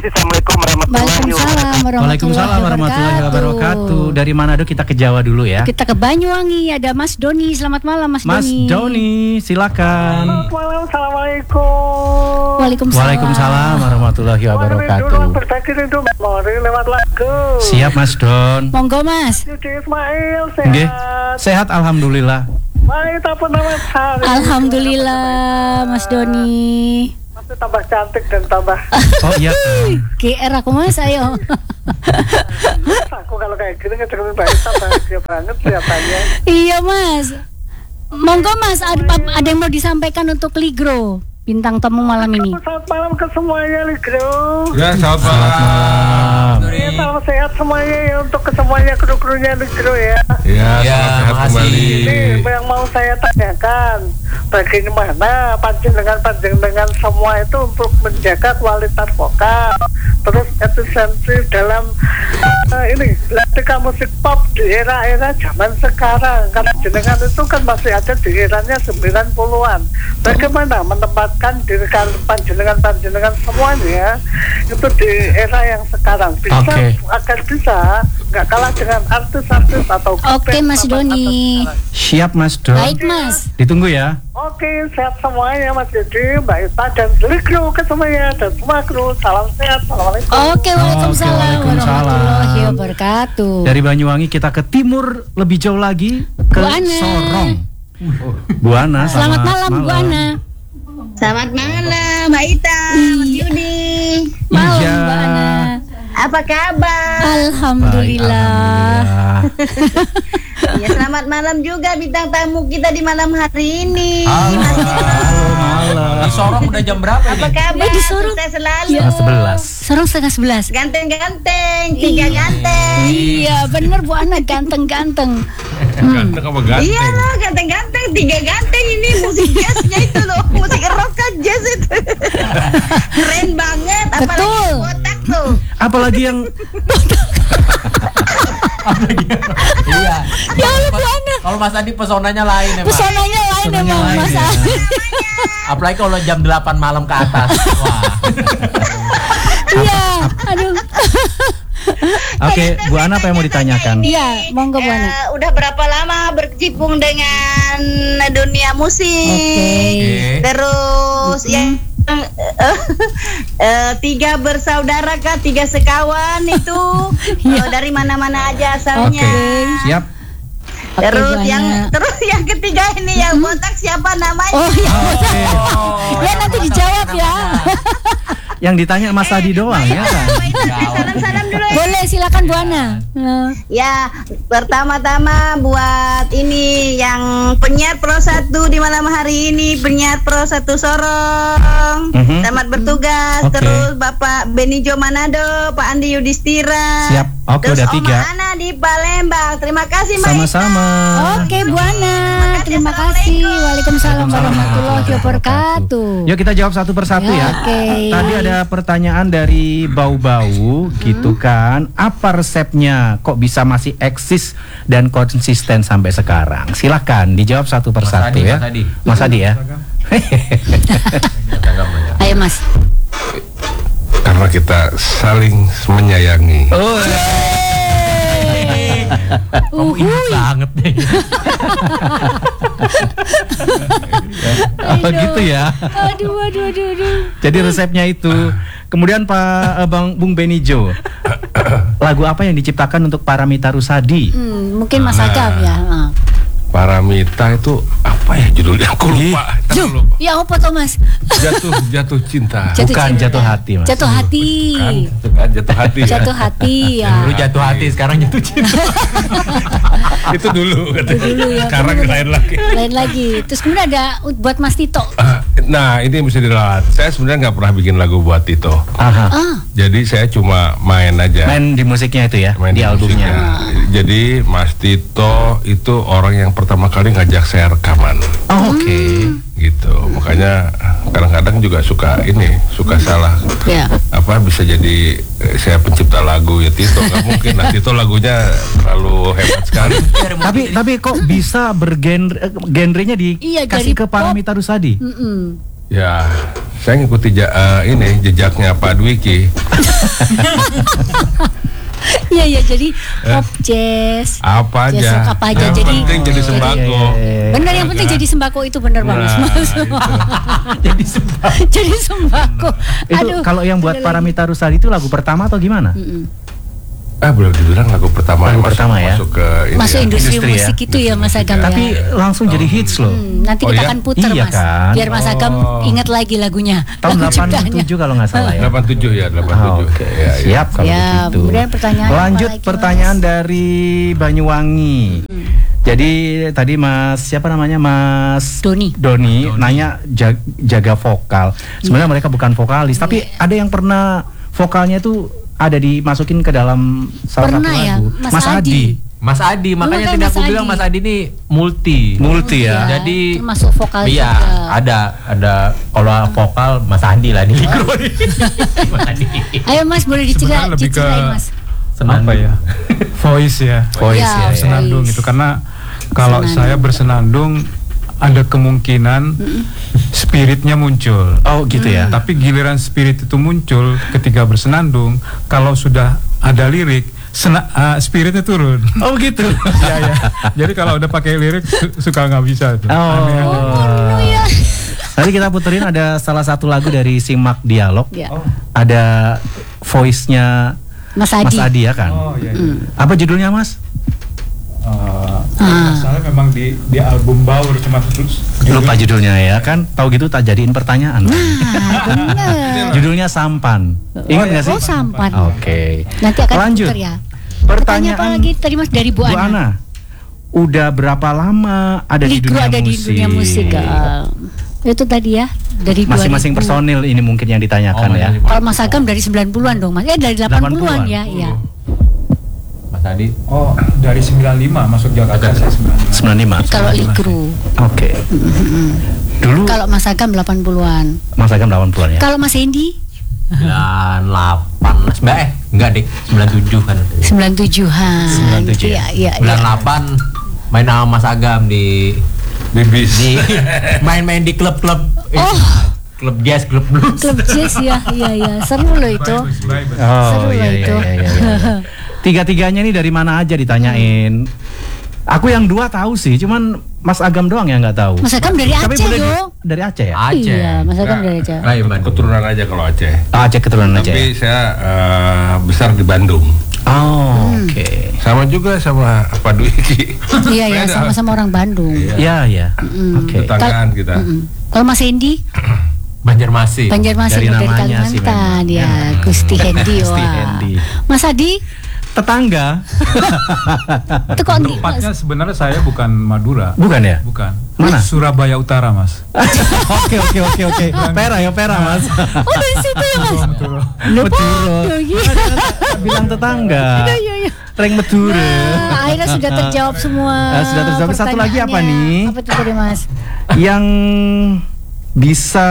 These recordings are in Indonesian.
Assalamualaikum warahmatullahi wabarakatuh. Waalaikumsalam warahmatullahi wabarakatuh. Dari Manado kita ke Jawa dulu ya. Kita ke Banyuwangi, ada Mas Doni. Selamat malam Mas Doni. Mas Doni, silakan. Selamat malam, assalamualaikum. Waalaikumsalam warahmatullahi wabarakatuh. Berbagi itu memori lewat lagu. Siap Mas Don. Monggo Mas. Yudi Ismail sehat. Nggih, sehat alhamdulillah. Baik, apa nama hari? Alhamdulillah Mas Doni. Masih tambah cantik dan tambah. Oh iya. GR aku Mas, ayo. Aku kalau kayak gini ngecek baik bahagia banget kelihatannya. Iya Mas. Monggo Mas, ada yang mau disampaikan untuk Ligro, bintang tamu malam ini. Selamat malam ke semuanya, Ligro. Ya, selamat malam. Salam sehat semuanya ya, untuk ke semuanya kru-krunya Ligro ya. Ya, sehat kembali. Ini yang mau saya tanyakan, bagaimana panjenengan semua itu untuk menjaga kualitas vokal, terus efisiensi dalam ini ketika musik pop di era-era zaman sekarang. Karena jenengan itu kan masih ada di eranya 90-an. Bagaimana menempatkan diri panjenengan semuanya itu di era yang sekarang bisa agar bisa nggak kalah dengan artis-artis atau Oke Mas Doni. Siap Mas Don. Baik Mas. Ditunggu ya. Oke, sehat semuanya Mas Yudi, Mbak Ita dan Ligro ke semuanya dan semua kru. Salam sehat. Assalamualaikum. Oke, waalaikumsalam Waalaikumsalam. warahmatullahi wabarakatuh. Dari Banyuwangi kita ke timur lebih jauh lagi ke Bu Ana. Sorong. Bu Ana, Selamat malam Bu Ana. Selamat malam, Mbak Ita, Mas Yudi. Malam Iya. Mbak Ana. Apa kabar? Alhamdulillah. Ya, selamat malam juga bintang tamu kita di malam hari ini. Halo malam. Di Sorong udah jam berapa Apa ini? kabar? Di Sorong. Sukses selalu. Setengah 11. Sorong setengah 11. Ganteng-ganteng, tiga ganteng. Iya bener Bu Ana, ganteng-ganteng. Ganteng apa ganteng? Iya loh, ganteng-ganteng, tiga ganteng ini musik jazznya itu loh, musik rock kan jazz itu. Keren banget, apalagi Betul. yang botak tuh. Apalagi yang Iya. Ya Allah Bu Ana, Kalau Mas Adi pesonanya lain ya, Pak. pesonanya lain Pesonanya emang lain, Mas ya. Adi. Apalagi kalau jam 8 malam ke atas. Wah. Iya, aduh. Oke, Bu Ana apa yang mau ditanyakan? Iya, monggo Bu Ana. Udah berapa lama berkecimpung dengan dunia musik? Oke. Terus yang tiga bersaudara kah, tiga sekawan itu dari mana-mana aja asalnya. Oke, siap. Oke, Terus Bu Ana. yang ketiga ini yang botak siapa namanya? Oh iya, Oh. ya nanti dijawab ya. Yang ditanya Mas Adi doang ya kan? Salam-salam dulu ya. Boleh silakan Bu Ana. Ya, pertama-tama buat ini yang penyiar Pro 1 di malam hari ini, penyiar Pro 1 Sorong. Selamat bertugas. Oke. Terus Bapak Benijo Manado, Pak Andi Yudhistira. Siap. Oke, Terus udah Oma 3. Ana di Palembang. Terima kasih Mbak Ita. Sama-sama. Oke Bu Ana, terima kasih. Waalaikumsalam warahmatullahi wabarakatuh. Yuk kita jawab satu persatu ya. Oke. Tadi ada pertanyaan dari Bau-Bau gitu kan. Apa resepnya kok bisa masih eksis dan konsisten sampai sekarang? Silakan dijawab satu persatu Adi, ya. Mas Adi. Mas Adi ya. Ayo Mas. Karena kita saling menyayangi. Oh. Kamu ingat banget deh. Oh gitu ya. Aduh. Jadi resepnya itu. Kemudian Bung Benijo. Lagu apa yang diciptakan untuk Paramita Rusady? Mungkin Mas Agam ya. Paramita itu apa ya judulnya? Aku lupa. Juh, ya apa tuh Mas? Jatuh cinta. Bukan jatuh hati, Mas. Jatuh hati. Kan, itu kan jatuh hati. Ya? Jatuh hati ya. Dulu jatuh hati, sekarang jatuh cinta. Itu dulu katanya. Dulu ya, Sekarang bener. lain lagi. Lain lagi. Terus kemudian ada buat Mas Tito. Nah, ini mesti diralat. Saya sebenarnya nggak pernah bikin lagu buat Tito. Aha. Jadi saya cuma main aja. Main di musiknya itu ya, Main di albumnya. musiknya. Jadi Mas Tito itu orang yang pertama kali ngajak saya rekaman. Oh, oke. Gitu. Makanya kadang-kadang juga suka salah. Ya. Apa bisa jadi saya pencipta lagu ya Tito, nggak mungkin. Nah, Tito lagunya terlalu hebat sekali. Tapi kok bisa genrenya Iya, dikasih dari ke Paramita Rusady? Ya, saya ngikuti jejaknya Pak Dwiki. Iya, jadi pop jazz. Apa Jazz aja. rock apa aja. Yang Jadi penting jadi sembako. bener, yang penting jadi sembako itu bener banget. Jadi sembako. Jadi sembako. Itu kalau yang buat Paramita Rusady itu lagu pertama atau gimana? Boleh dibilang lagu pertama Lagu pertama ya. Masuk ke ini Masuk ya. industri Industri ya. musik itu ya Mas Agam ya. Tapi langsung jadi hits loh. Nanti Oh, kita ya? akan putar Iya Mas, kan? biar Mas Agam ingat lagi lagunya. Tahun lagu ciptaannya. 87 kalau nggak salah ya. 87 ya, 87. Oke, Ya, ya. siap kalau Ya, begitu. kemudian pertanyaan apa Lanjut lagi, Mas? pertanyaan dari Banyuwangi. Jadi tadi Mas siapa namanya Mas Doni. nanya jaga vokal. Sebenarnya mereka bukan vokalis, tapi ada yang pernah vokalnya itu ada dimasukin ke dalam salah Pernah satu ya, lagu. Mas Adi. Mas Adi, makanya kan tadi Mas aku bilang Adi. Mas Adi ini multi. Multi ya. Jadi termasuk vokal iya, juga. ada kalau vokal Mas Adi lah di Ligro. Mas Adi. Ayo Mas, boleh Sebenarnya lebih ke diceritain Mas. apa ya? Voice ya. Voice Ya, ya. Senandung voice. itu karena kalau Senandung. saya bersenandung ada kemungkinan spiritnya muncul. Oh gitu ya. Tapi giliran spirit itu muncul ketika bersenandung, kalau sudah ada lirik, spiritnya turun. Oh gitu. Ya ya. Jadi kalau udah pakai lirik suka nggak bisa tuh. Aneh. Oh. ya. Tadi kita puterin ada salah satu lagu dari Simak Dialog. Ya. Ada voice-nya Mas Mas Adi. Adi ya kan? Oh iya. Iya. Apa judulnya Mas? Masalah memang di album Baur cuma terus Lupa judulnya ya kan? Tahu gitu tak jadiin pertanyaan. Bener. Judulnya Sampan. Ingat nggak sih? Oh, Sampan. Oke. Nanti akan Lanjut. putar ya. Pertanyaan apa lagi tadi Mas dari Bu Ana? Udah berapa lama ada di Ligro dunia ada di musik? dunia musik. Itu tadi ya dari Masing-masing 2000. personil ini mungkin yang ditanyakan ya. Kalau Mas Agam dari 90-an dong Mas. Dari 80-an ya, iya. Mas Adi. Oh, dari 95 masuk Jakarta saya 95. 95. Kalau Ligro. Oke. Dulu Kalau Mas Agam 80-an. Mas Agam 80-an ya. Kalau Mas Hendy 98 enggak deh 97 kan 97-an. 97 ya? Iya. 98 main sama Mas Agam di main-main di klub-klub Oh. klub jazz, klub blues. Klub jazz ya, iya. Seru loh itu. Oh Seru iya lah iya, itu. iya. Tiga-tiganya nih dari mana aja ditanyain. Aku yang dua tahu sih, cuman Mas Agam doang yang nggak tahu. Mas Agam dari Tapi Aceh boleh yo. dari Aceh ya? Aceh. Iya, Mas Agam dari Aceh. Ayo Bandung. Keturunan aja kalau Aceh. Aceh keturunan Aceh. Tapi saya besar di Bandung. Oh, oke. Sama juga sama Pak Dwiki. Iya, sama-sama orang Bandung. Iya, iya. Oke. Tetanggaan kita. Kalau Mas Hendy Banjarmasin. Banjarmasin Dari dari namanya sih Kalimantan memang. ya, Gusti Hendy. Gusti Wah. Hendy. Mas Adi Tetangga. itu kok enggak? Tempatnya sebenarnya saya bukan Madura. Bukan ya? Bukan. Mana? Surabaya Utara, Mas. Oke. Pera Mas. Oh, dari situ ya Mas. Betul. Iya. Bilang tetangga. Iya. Reng Medure. Nah, akhirnya sudah terjawab semua. Sudah terjawab. Satu lagi apa pertanyaannya. nih? Apa itu tadi Mas? Yang bisa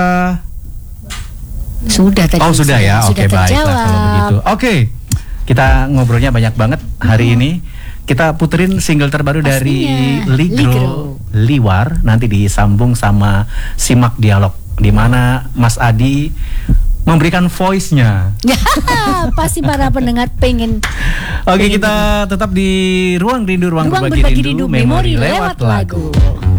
Sudah tadi. Oh sudah ya, oke Sudah baiklah terjawab. kalau begitu. Oke, kita ngobrolnya banyak banget hari ini. Kita puterin single terbaru dari Pastinya, Ligro, Liwar. Nanti disambung sama Simak Dialog, di mana Mas Adi memberikan voice-nya. Ya, pasti para pendengar pengen. Oke, kita tetap di Ruang Rindu, Ruang Berbagi Rindu, memori lewat lagu.